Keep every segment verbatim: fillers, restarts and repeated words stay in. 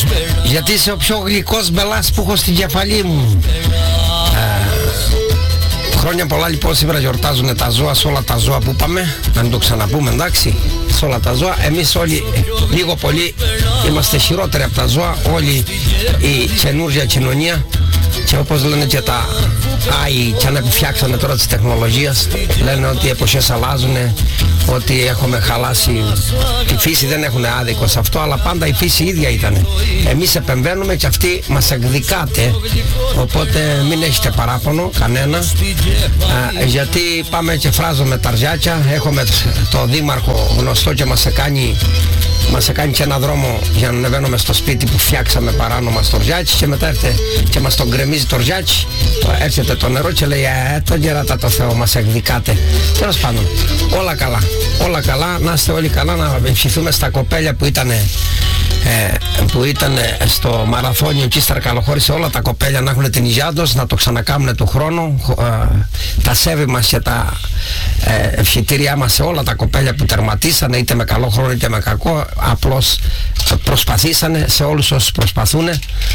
Γιατί είσαι ο πιο γλυκός μπελάς που έχω στην κεφαλή μου. ε, Χρόνια πολλά λοιπόν. Σήμερα γιορτάζουν τα ζώα, σε όλα τα ζώα που είπαμε. Να μην το ξαναπούμε, εντάξει. Σε όλα τα ζώα. Εμείς όλοι λίγο πολύ είμαστε χειρότεροι από τα ζώα. Όλη η καινούργια κοινωνία. Και όπως λένε και τα άι και αν φτιάξανε τώρα της τεχνολογίας, λένε ότι οι εποχές αλλάζουν, ότι έχουμε χαλάσει τη φύση. Δεν έχουν άδικο σε αυτό, αλλά πάντα η φύση ίδια ήταν. Εμείς επεμβαίνουμε και αυτή μας εκδικάται. Οπότε μην έχετε παράπονο κανένα, α, γιατί πάμε και φράζουμε τα ρζιάκια. Έχουμε το δήμαρχο γνωστό και μας κάνει Μας έκανε και ένα δρόμο για να ανεβαίνουμε στο σπίτι που φτιάξαμε παράνομα στο ρζιάκι, και μετά έρχεται και μας τον γκρεμίζει το ρζιάκι. Έρχεται το νερό και λέει ε, το γεράτα το Θεό, μας εκδικάτε. Τέλος πάντων, όλα καλά, όλα καλά, να είστε όλοι καλά, να ευχηθούμε στα κοπέλια που ήταν ε, που ήταν στο μαραθώνιο και ύστερα καλοχώρησε, όλα τα κοπέλια να έχουν την υγειά τους, να το ξανακάμουν του χρόνου. ε, τα σέβη μας και τα ε, ευχητήριά μας σε όλα τα κοπέλια που τερματίσανε, είτε με καλό χρόνο είτε με κακό. Απλώς προσπαθήσανε, σε όλους όσους προσπαθούν,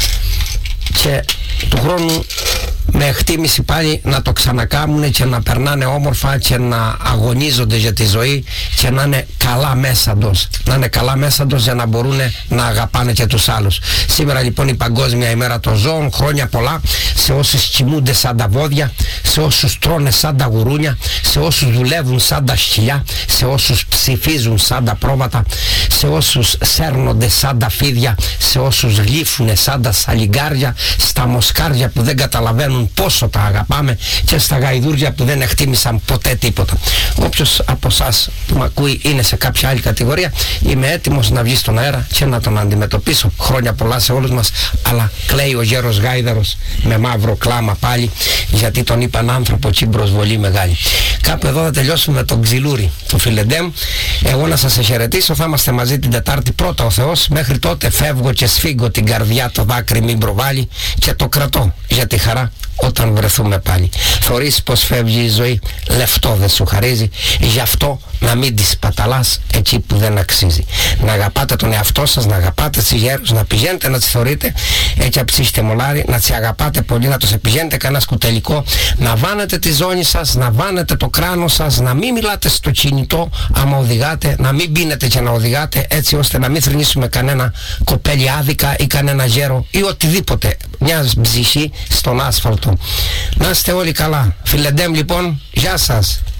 και του χρόνου με εκτίμηση πάλι να το ξανακάμουν και να περνάνε όμορφα και να αγωνίζονται για τη ζωή και να είναι καλά μέσα τους. Να είναι καλά μέσα τους για να μπορούν να αγαπάνε και τους άλλους. Σήμερα λοιπόν η Παγκόσμια ημέρα των ζώων. Χρόνια πολλά σε όσους κοιμούνται σαν τα βόδια, σε όσους τρώνε σαν τα γουρούνια, σε όσους δουλεύουν σαν τα σκυλιά, σε όσους ψηφίζουν σαν τα πρόβατα, σε όσους σέρνονται σαν τα φίδια, σε όσους γλύφουνε σαν τα σαλιγκάρια, στα μοσκάρια που δεν καταλαβαίνουν πόσο τα αγαπάμε και στα γαϊδούρια που δεν εκτίμησαν ποτέ τίποτα. Όποιος από εσάς που με ακούει είναι σε κάποια άλλη κατηγορία, είμαι έτοιμος να βγει στον αέρα και να τον αντιμετωπίσω. Χρόνια πολλά σε όλους μας, αλλά κλαίει ο γέρος Γάιδαρος με μαύρο κλάμα πάλι, γιατί τον είπαν άνθρωπο και προσβολή μεγάλη. Κάπου εδώ θα τελειώσουμε με τον Ξυλούρη, το Φιλεντέμ. Εγώ να σας εχαιρετήσω, θα είμαστε μαζί την Τετάρτη πρώτα ο Θεός. Μέχρι τότε φεύγω και σφίγγω την καρδιά, το δάκρυ μην προβάλλει, και το κρατώ για τη χαρά όταν βρεθούμε πάλι. Θωρείς πως φεύγει η ζωή, λεφτό δεν σου χαρίζει, γι' αυτό να μην τη παταλάς εκεί που δεν αξίζει. Να αγαπάτε τον εαυτό σας, να αγαπάτε τις γέρους, να πηγαίνετε να τις θεωρείτε έτσι αψίστε μολάρι, να τις αγαπάτε πολύ, να τους επηγαίνετε κανένα σκουτελικό, να βάνετε τη ζώνη σας, να βάνετε το κράνο σας, να μην μιλάτε στο κινητό άμα οδηγάτε, να μην πίνετε και να οδηγάτε, έτσι ώστε να μην θρηνήσουμε κανένα κοπέλι άδικα ή κανένα γέρο ή οτιδήποτε, μια ψυχή στον άσφαλτο. Να είστε όλοι καλά. Φιλεντέμ λοιπόν, γεια σας.